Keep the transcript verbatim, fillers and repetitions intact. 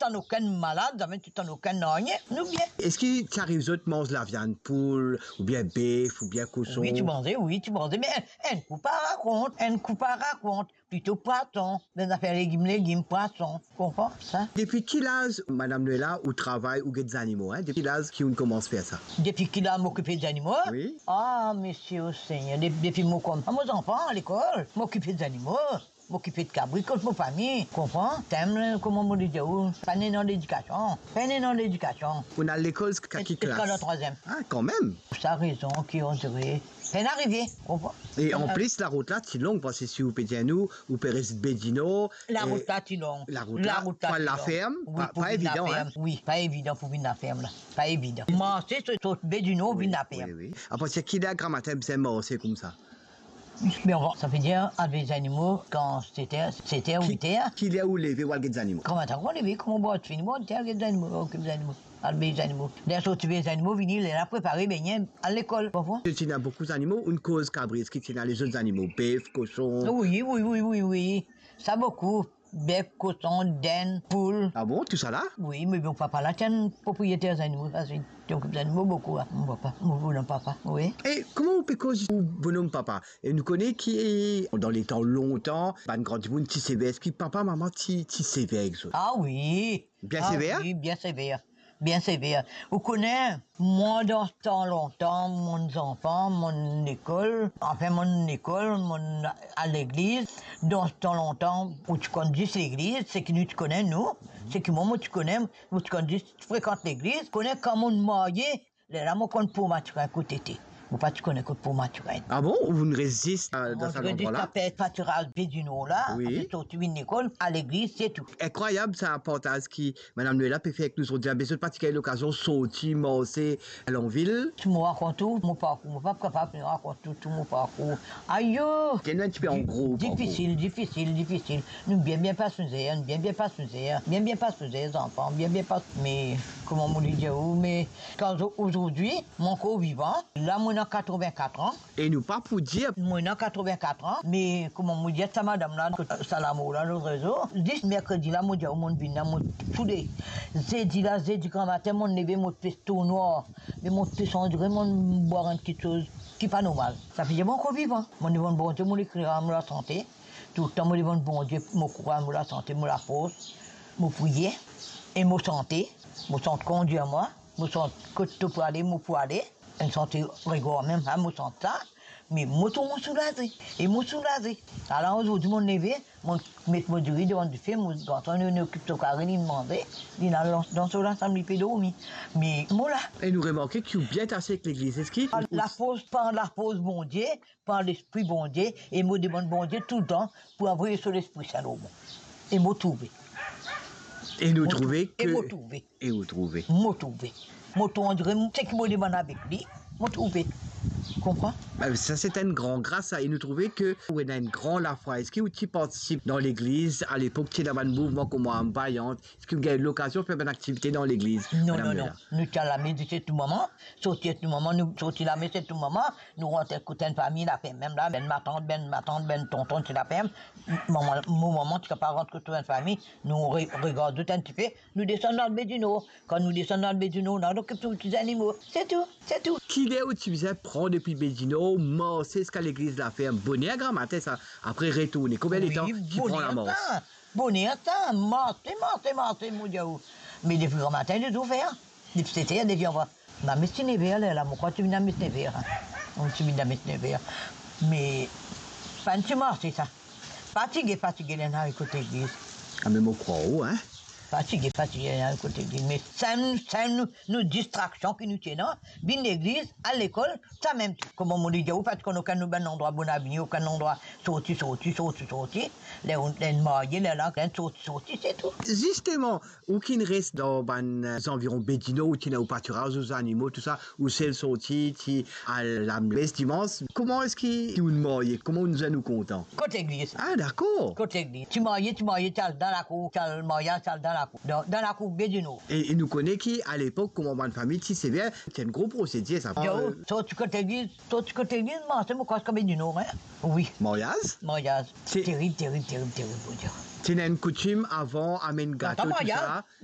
t'en aucun malade, jamais tu t'en aucun rien, nous bien. Est-ce qu'il t'arrive de manger la viande poule, ou bien bœuf, ou bien cochon? Oui, tu mangeais, oui, tu mangeais, mais elle ne coupe pas raconte, elle ne coupe pas raconte, plutôt poisson, des affaires légumes, légumes, poisson, comprends ça? Depuis quel âge, Madame Noëlla, au travail, ou des animaux, hein? Depuis quel âge qu'on commence à faire ça? Depuis qu'il a m'occupé des animaux? Oui. Ah, monsieur au Seigneur, depuis, depuis moi comme à mes enfants à l'école, m'occuper des animaux. M'occuper de cabri contre ma famille, comprends? T'aimes, comment on dit, pas né dans l'éducation, pas né dans l'éducation. On a l'école, qui classe? L'école en troisième. Ah, quand même. Ça a raison, qui on dirait. Peine arrivé, comprends? Et en plus, la route là, c'est longue, parce que si vous pétez à nous, vous pérez de Bédino. La route là, c'est longue. La route là, pas la ferme, oui, pas, pas évident, hein? Oui, pas évident pour venir la ferme, là. Pas évident. Moi, c'est ce Bédino, venir la ferme. Oui, oui. Après, c'est qui la grammaire, c'est mort, c'est comme ça. Mais on va, ça veut dire, avec les animaux, quand c'était, c'était où était. Qui est où levé, ou avec des animaux? Comment t'as levé, comment on va te finir, on avec les animaux, on occupe des animaux, avec les animaux. D'ailleurs, si les animaux, venir les a préparés, ben, à l'école, pas vrai? Il y a beaucoup d'animaux, une cause cabri, est-ce qu'il y a les autres animaux, bœuf, cochon? Oui, oui, oui, oui, oui, ça beaucoup. Bœuf, cochon, dinde, poule. Ah bon, tout ça là? Oui, mais mon papa là, tiens, propriétaire des animaux, ça c'est, tu occupes des animaux beaucoup, hein. Mon papa, mon bonhomme papa, oui. Et comment on peut causer au bonhomme papa? Et nous connaît qui est, dans les temps longtemps, ben, grand du monde, petit sévère, est-ce que papa, maman, petit sévère? Ah oui. Bien ah, sévère? Oui, bien sévère. Bien sévère. Vous connaissez, moi, dans ce temps longtemps, mon enfant, mon école, enfin, mon école, mon, à l'église, dans ce temps longtemps, où tu conduis l'église, c'est que nous, tu connais, nous, c'est que moi, moi, tu connais, où tu conduis, tu fréquentes l'église, tu connais comment on marié, là, moi, quand pour maturer à côté, ou pas, tu connais que pour maturer. Ah bon? Vous ne résistez euh, dans cet endroit-là? Tu résistes à pâturage Bédino, là, oui. Tu une école, à l'église, c'est tout. Incroyable, c'est un portage qui, Madame Noëlla, peut faire avec nous autres. J'ai besoin de pratiquer l'occasion, sortir, marcher à Lonville. Tu me racontes tout, mon parcours. Je ne suis pas capable de raconter tout, tout mon parcours. Aïe! C'est un petit peu en gros. Difficile, difficile, difficile. Nous bien, bien pas sous nous bien, bien pas sous bien, bien pas sous les enfants, bien, bien pas. Mais, comment on dit, mais, quand aujourd'hui, mon corps vivant, là, moi, j'ai quatre-vingt-quatre ans. Et nous pas pour dire. Moi, j'ai quatre-vingt-quatre ans. Mais, comment on dit, ça, madame, là, Salamo, là, le réseau. dix mercredi, là, moi, j'ai au monde vient, moi, tous les. Zédi, là, zédi, grand matin, mon levé, mon pesto noir. Mais mon pesto, on dirait, mon boire une petite chose qui n'est pas normal. Ça fait mon corps vivant. Mon devant bon Dieu, mon écrire, mon la santé. Tout le temps, mon devant bon Dieu, mon courage, mon la santé, mon la force, mon prier. Et mon santé. Mon santé conduit à moi. Mon santé, que tu peux aller, mon pour aller. Une santé rigoureuse même, hein, mon santé ça. Mais moi, tout mon soulagé. Et mon soulagé. Alors aujourd'hui, mon levé, mon mettre mon durée devant du film, mon garçon, il occupe son carré, il demandait, il a dans son ensemble, il peut dormir. Mais moi là. Et nous remarquons que tu es bien tassé avec l'église, est-ce qu'il? La pause, par la pause, bon Dieu, par l'esprit, bon Dieu, et moi demande bon Dieu tout le temps pour envoyer sur l'esprit Salomon. Et moi trouver. Et nous trouver que. Et moi trouver. Et vous trouver. Moi trouver. Moi on dirait, c'est qui me demande avec lui, moi trouver. Comprends? Ça, c'est une grande grâce et nous trouvons que on a une grande la foi. Est-ce que tu participes dans l'église à l'époque, tu avais un mouvement comme un vaillant? Est-ce que vous avez l'occasion de faire une activité dans l'église? Non, non, non. Nous sommes à la messe, c'est tout moment. Sortir tout moment, nous sortir la messe, c'est tout moment. Nous rentrons écouter une famille, la femme, même là, ben ma tante, ben ma tante, ben tonton, c'est la femme. Mon moment, tu ne peux pas rentrer toute une famille. Nous regardons tout un petit peu. Nous descendons dans le Bédino. Quand nous descendons dans le Bédino, on occupe tous les animaux. C'est tout, c'est tout. Qui est où tu disais prendre depuis Bédino, marcher jusqu'à l'église de la ferme, bonnet à grand matin, ça, après retourner. Combien de temps tu prends la mort? Bonnet à temps, marcher, marcher, marcher, mon Dieu. Mais depuis grand matin, de tout faire. Depuis cet été, depuis on va. La messe Nevers, là, moi, quand tu viens de la messe Nevers, on tu viens de la messe Nevers. Mais, pas tu marches, ça. Fatigué, fatigué, là, à côté de l'église. Ah, mais moi, crois où, hein? Fatigué, fatigué, à côté de l'église. Mais c'est une, une distraction qui nous tient, non? Bien l'église, à l'école, ça même, comme on dit, parce qu'on n'a aucun endroit bon à venir, aucun endroit sorti, sorti, sorti, sorti. Les mariés, les là, sorti, sorti, c'est tout. Justement, où qui reste dans les environs Bédino, où tu n'as au pâturage, aux animaux, tout ça, où c'est le sorti, tu à la messe dimanche, comment est-ce qu'ils nous mariés? Comment nous sommes contents? Côté église. Ah, d'accord. Côté église. Tu marié, tu marié, tu dans la cour, tu as le mariage, tu dans la cour. Dans, dans la cour Bédino. Et, et nous connaissons qui, à l'époque, comme on va une famille, tu sais bien, c'est un gros procédé, ça. Yo, toi, tu côté église, toi, tu côté église, c'est mon cas comme Bédino, hein? Oui. Mariage? Mariage. Terrible, terrible, terrible, terrible, pour dire. Tu as une coutume avant, amène gâteau, tout ça.